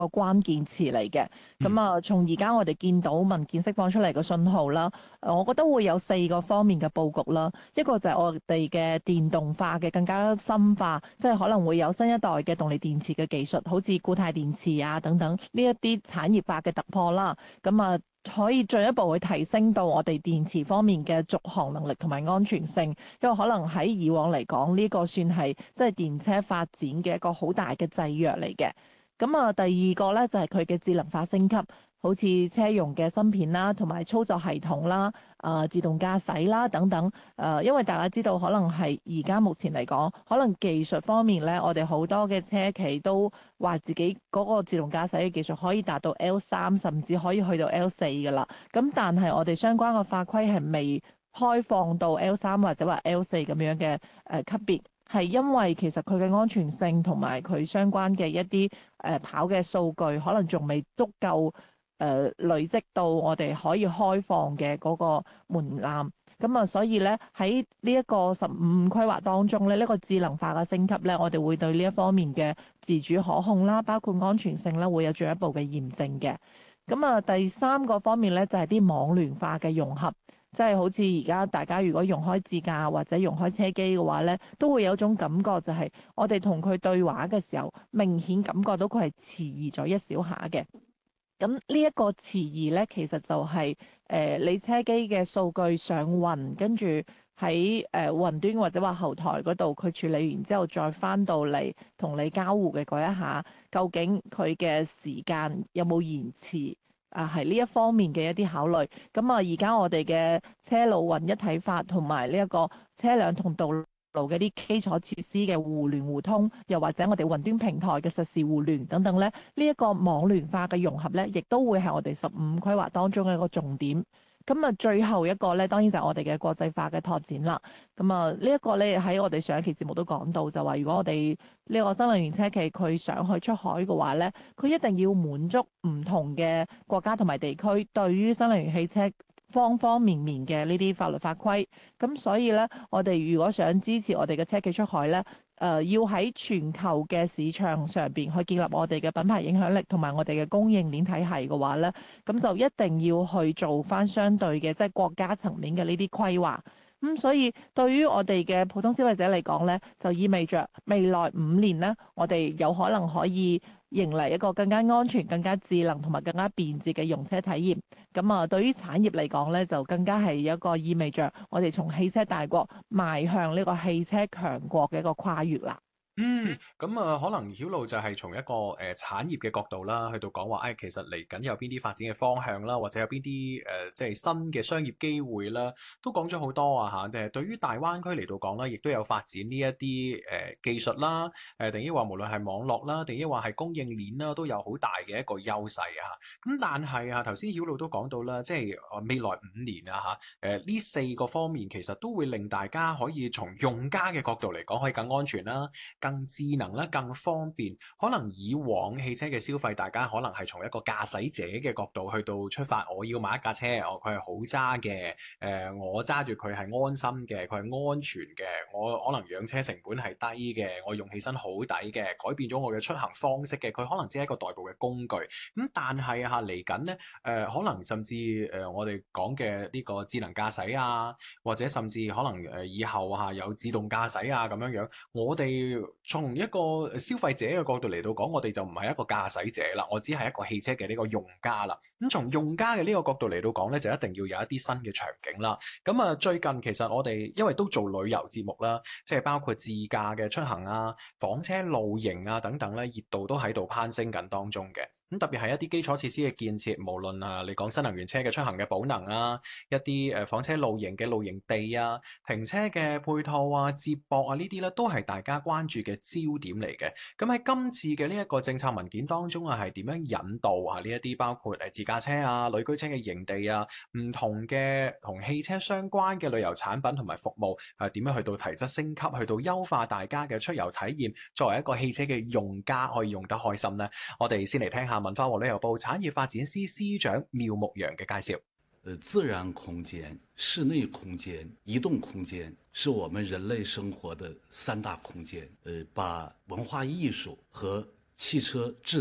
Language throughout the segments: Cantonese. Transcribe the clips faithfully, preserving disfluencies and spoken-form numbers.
個關鍵詞嚟嘅。咁啊，從而家我哋見到文件釋放出嚟嘅信號啦，誒我覺得會有四個方面嘅佈局啦。一個就係我哋嘅電動化嘅更加深化，即係可能會有新一代嘅動力電池嘅技術，好似固態電池啊等等呢一啲產業化嘅突破啦。咁啊，可以進一步去提升到我哋電池方面嘅續航能力同埋安全性，因為可能喺以往嚟講呢個算係即係電車發展嘅一個好大嘅制約嚟嘅。咁啊，第二個咧就係佢嘅智能化升級，好似車用嘅芯片啦，同埋操作系統啦，啊、呃、自動駕駛啦等等。誒、呃，因為大家知道，可能係而家目前嚟講，可能技術方面咧，我哋好多嘅車企都話自己嗰個自動駕駛嘅技術可以達到 L 三，甚至可以去到 L 四㗎喇。咁但係我哋相關嘅法規係未開放到 L 三或者話 L 四咁樣嘅誒級別。係因為其實佢嘅安全性同埋佢相關嘅一啲誒、呃、跑嘅數據，可能仲未足夠誒、呃、累積到我哋可以開放嘅嗰個門檻。咁啊，所以咧喺呢一個十五規劃當中咧，呢、呢個智能化嘅升級咧，我哋會對呢一方面嘅自主可控啦，包括安全性啦，會有進一步嘅驗證嘅。咁啊，第三個方面咧就係、是、啲網聯化嘅融合。即係好似而家大家如果用開自駕或者用開車機嘅話咧，都會有種感覺，就係我哋同佢對話嘅時候，明顯感覺到佢係遲疑咗一小下嘅。咁呢一個遲疑咧，其實就係、是、誒、呃、你車機嘅數據上雲，跟住喺誒雲端或者話後台嗰度，佢處理完之後再翻到嚟同你交互嘅嗰一下，究竟佢嘅時間有冇延遲？啊，係呢一方面嘅一啲考慮。咁啊，而家我哋嘅車路雲一體化同埋呢一個車輛同道路嘅啲基礎設施嘅互聯互通，又或者我哋雲端平台嘅實時互聯等等咧，呢、這、一個網聯化嘅融合咧，亦都會係我哋十五規劃當中嘅一個重點。咁啊，最後一個咧，當然就係我哋嘅國際化嘅拓展啦。咁啊，呢一個咧喺我哋上一期節目都講到，就話如果我哋呢個新能源車企佢想去出海嘅話咧，佢一定要滿足唔同嘅國家同埋地區對於新能源汽車方方面面嘅呢啲法律法規。咁所以咧，我哋如果想支持我哋嘅車企出海咧，誒、呃、要喺全球嘅市場上邊去建立我哋嘅品牌影響力同埋我哋嘅供應鏈體系嘅話咧，咁就一定要去做翻相對嘅即係國家層面嘅呢啲規劃。咁、嗯、所以對於我哋嘅普通消費者嚟講咧，就意味着未來五年咧，我哋有可能可以迎嚟一個更加安全、更加智能同埋更加便捷嘅用車體驗。咁啊，對於產業嚟講咧，就更加係一個意味着我哋從汽車大國邁向呢個汽車強國嘅一個跨越啦。 嗯，咁啊，可能曉露就係從一個誒、呃、產業嘅角度啦，去到講話，誒、哎、其實嚟緊有邊啲發展嘅方向啦，或者有邊啲誒即係新嘅商業機會啦，都講咗好多啊嚇。誒，對於大灣區嚟到講咧，亦都有發展呢一啲誒技術啦，誒定抑話無論係網絡啦，定抑話係供應鏈啦，都有好大嘅一個優勢啊。咁但係啊，頭先曉露都講到啦，即係未來五年啊嚇，誒呢四個方面其實都會令大家可以從用家嘅角度嚟講，可以更安全啦。更智能啦，更方便。可能以往汽車嘅消費，大家可能係從一個駕駛者嘅角度去到出發。我要買一架車，哦，佢係好揸嘅，誒、呃，我揸住佢係安心嘅，佢係安全嘅。我可能養車成本係低嘅，我用起身好抵嘅，改變咗我嘅出行方式嘅。佢可能只係一個代步嘅工具。咁但係嚇嚟緊呢，誒、呃、可能甚至誒、呃、我哋講嘅呢個智能駕駛啊，或者甚至可能誒以後嚇有自動駕駛啊咁樣樣，我哋從一個消費者嘅角度嚟到講，我哋就唔係一個駕駛者啦，我只係一個汽車嘅呢個用家啦。咁從用家嘅呢個角度嚟到講呢，就一定要有一啲新嘅場景啦。咁啊，最近其實我哋因為都做旅遊節目啦，即係包括自駕嘅出行啊、房車露營啊等等咧，熱度都喺度攀升緊當中嘅。咁特別係一啲基礎設施嘅建設，無論啊你講新能源車嘅出行嘅寶能啊，一啲誒房車露營嘅露營地啊，停車嘅配套啊、接駁啊呢啲咧，都係大家關注嘅焦點嚟嘅。咁喺今次嘅呢一個政策文件當中啊，係點樣引導啊呢一啲包括誒自駕車啊、旅居車嘅營地啊、唔同嘅同汽車相關嘅旅遊產品同埋服務，係點樣去到提質升級，去到優化大家嘅出遊體驗，作為一個汽車嘅用家可以用得開心呢？我哋先嚟聽下文化和旅遊部產業發展司司長苗牧陽嘅介紹。 呃，自然空間、室內空間、移動空間是我們人類生活的三大空間。呃，把文化藝術和汽車製造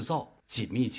緊密結